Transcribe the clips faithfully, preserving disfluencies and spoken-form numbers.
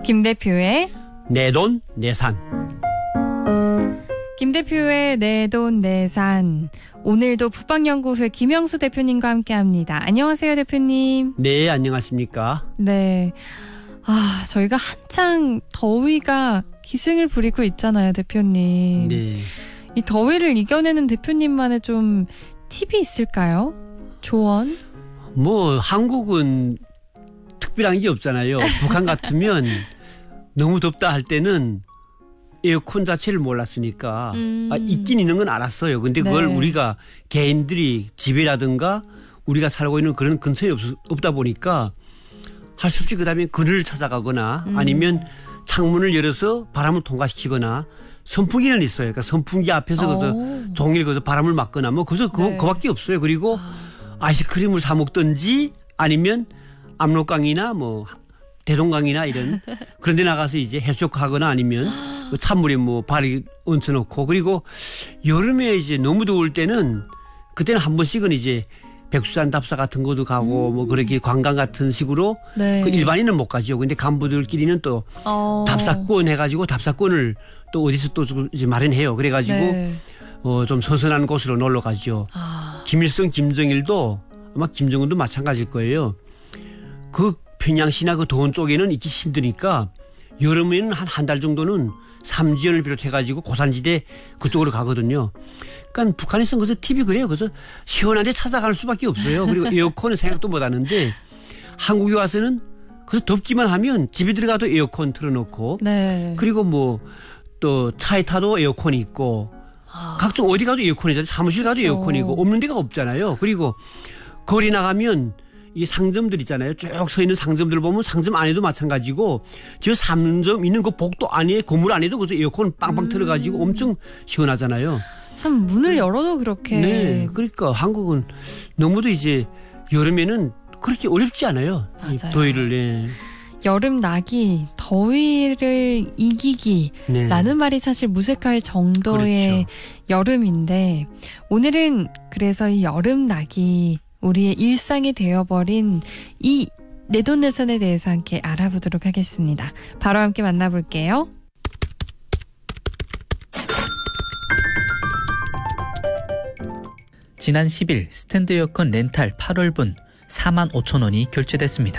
김 대표의 내 돈 내산. 김 대표의 내 돈 내산. 오늘도 북방연구회 김영수 대표님과 함께합니다. 안녕하세요, 대표님. 네, 안녕하십니까. 네. 아, 저희가 한창 더위가 기승을 부리고 있잖아요, 대표님. 네. 이 더위를 이겨내는 대표님만의 좀 팁이 있을까요? 조언? 뭐 한국은 특별한 게 없잖아요. 북한 같으면 너무 덥다 할 때는 에어컨 자체를 몰랐으니까 음. 아, 있긴 있는 건 알았어요. 근데 그걸 네. 우리가 개인들이 집이라든가 우리가 살고 있는 그런 근처에 없, 없다 보니까 할 수 없이 그다음에 그늘을 찾아가거나 음. 아니면 창문을 열어서 바람을 통과시키거나 선풍기는 있어요. 그러니까 선풍기 앞에서 거기서 종일 거기서 바람을 맞거나 뭐 그저 그, 네. 그밖에 없어요. 그리고 아이스크림을 사 먹든지 아니면 압록강이나 뭐 대동강이나 이런 그런 데 나가서 이제 해수욕하거나 아니면 찬물에 뭐 발이 얹혀놓고 그리고 여름에 이제 너무 더울 때는 그때는 한 번씩은 이제 백수산 답사 같은 것도 가고 음. 뭐 그렇게 관광 같은 식으로 네. 그 일반인은 못 가죠. 근데 간부들끼리는 또 어. 답사권 해가지고 답사권을 또 어디서 또 이제 마련해요. 그래가지고 네. 어 좀 선선한 곳으로 놀러 가죠. 아. 김일성, 김정일도 아마 김정은도 마찬가지일 거예요. 그 평양시나 그 더운 쪽에는 있기 힘드니까 여름에는 한 한 달 정도는 삼지연을 비롯해가지고 고산지대 그쪽으로 가거든요. 그러니까 북한에서는 그래서 팁이 그래요. 그래서 시원한 데 찾아갈 수밖에 없어요. 그리고 에어컨은 생각도 못 하는데 한국에 와서는 그래서 덥기만 하면 집에 들어가도 에어컨 틀어놓고 네. 그리고 뭐 또 차에 타도 에어컨이 있고 아. 각종 어디 가도 에어컨이잖아요. 사무실 가도 그렇죠. 에어컨이고 없는 데가 없잖아요. 그리고 거리 나가면 이 상점들 있잖아요. 쭉 서 있는 상점들 보면 상점 안에도 마찬가지고 저 상점 있는 그 복도 안에 건물 안에도 그래서 에어컨 빵빵 음. 틀어가지고 엄청 시원하잖아요. 참 문을 열어도 그렇게. 네, 그러니까 한국은 너무도 이제 여름에는 그렇게 어렵지 않아요. 이 맞아요. 더위를. 네. 여름 나기, 더위를 이기기 네. 라는 말이 사실 무색할 정도의 그렇죠. 여름인데 오늘은 그래서 이 여름 나기 우리의 일상이 되어버린 이 내돈내산에 대해서 함께 알아보도록 하겠습니다. 바로 함께 만나볼게요. 지난 십 일 스탠드 에어컨 렌탈 팔 월분 사만 오천 원이 결제됐습니다.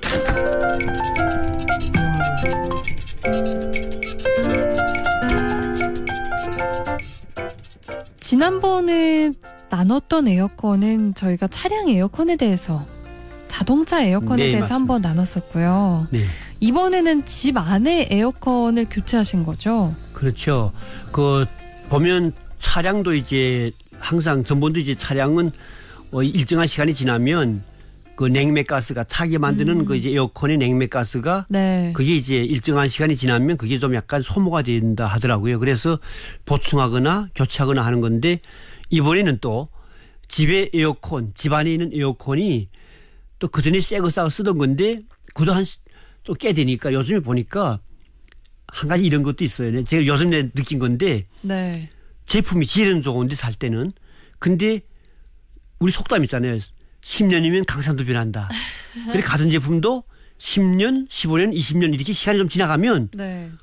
지난번에 나눴던 에어컨은 저희가 차량 에어컨에 대해서 자동차 에어컨에 네, 대해서 맞습니다. 한번 나눴었고요. 네. 이번에는 집 안에 에어컨을 교체하신 거죠? 그렇죠. 그 보면 차량도 이제 항상 전번도 이제 차량은 어 일정한 시간이 지나면 그 냉매가스가 차게 만드는 음. 그 이제 에어컨의 냉매가스가 네. 그게 이제 일정한 시간이 지나면 그게 좀 약간 소모가 된다 하더라고요. 그래서 보충하거나 교체하거나 하는 건데 이번에는 또 집에 에어컨, 집안에 있는 에어컨이 또 그전에 새거 싸고 쓰던 건데 그도 한 또 꽤 되니까 요즘에 보니까 한 가지 이런 것도 있어요. 제가 요즘에 느낀 건데 네. 제품이 질은 좋은데 살 때는 근데 우리 속담 있잖아요. 십 년이면 강산도 변한다. 그리고 가전제품도 십 년, 십오 년, 이십 년 이렇게 시간이 좀 지나가면 네.